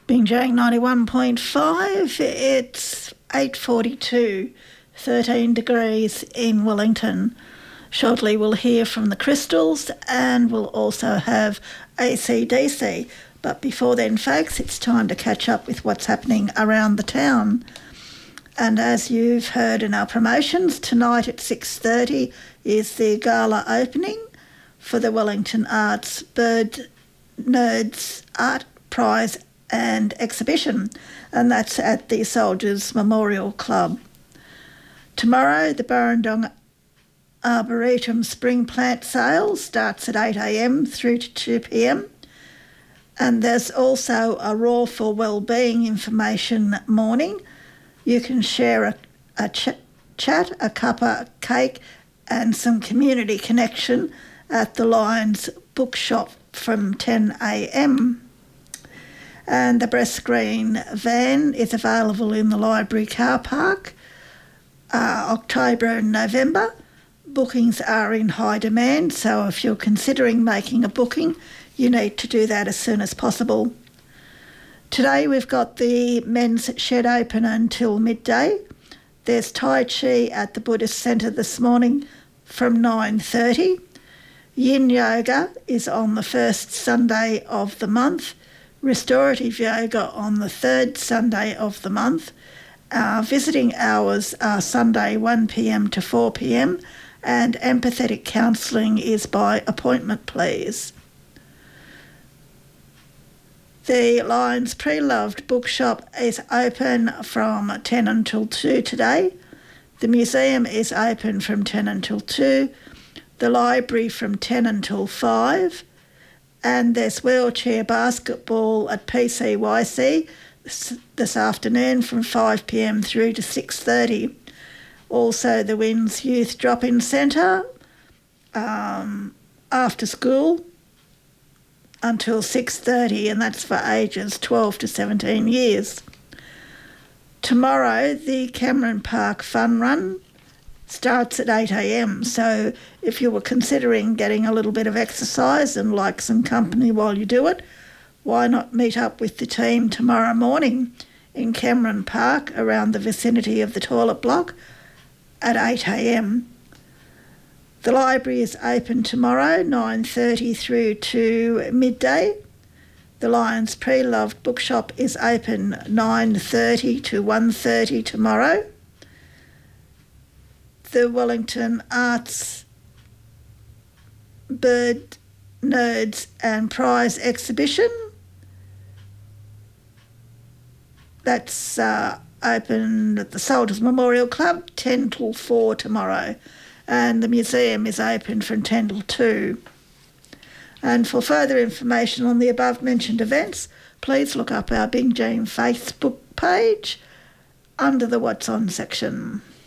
Binjang 91.5, it's 8:42, 13 degrees in Wellington. Shortly we'll hear from the Crystals and we'll also have AC/DC. But before then, folks, it's time to catch up with what's happening around the town. And as you've heard in our promotions, tonight at 6:30 is the gala opening for the Wellington Arts Bird Nerds Art Prize and exhibition, and that's at the Soldiers Memorial Club. Tomorrow, the Burrendong Arboretum Spring Plant Sale starts at 8 a.m. through to 2 p.m. And there's also a Raw for Wellbeing information morning. You can share a chat, a cuppa cake and some community connection at the Lions Bookshop from 10 a.m. And the breast green van is available in the library car park, October and November. Bookings are in high demand, so if you're considering making a booking, you need to do that as soon as possible. Today we've got the men's shed open until midday. There's Tai Chi at the Buddhist Centre this morning from 9:30. Yin Yoga is on the first Sunday of the month. Restorative Yoga on the third Sunday of the month. Our visiting hours are Sunday 1 p.m. to 4 p.m. and empathetic counselling is by appointment, please. The Lions Pre-Loved Bookshop is open from 10 until 2 today. The museum is open from 10 until 2. The library from 10 until 5. And there's wheelchair basketball at PCYC this afternoon from 5 p.m. through to 6:30. Also the Winds Youth Drop-In Centre after school until 6:30, and that's for ages 12 to 17 years. Tomorrow the Cameron Park Fun Run starts at 8 a.m, so if you were considering getting a little bit of exercise and like some company while you do it, why not meet up with the team tomorrow morning in Cameron Park around the vicinity of the toilet block at 8 a.m. The library is open tomorrow 9:30 through to midday. The Lions Pre-Loved Bookshop is open 9:30 to 1:30 tomorrow. The Wellington Arts Bird Nerds and Prize exhibition, that's open at the Soldiers Memorial Club 10 till 4 tomorrow, and the museum is open from 10 till 2. And for further information on the above mentioned events, please look up our Binjang Facebook page under the What's On section.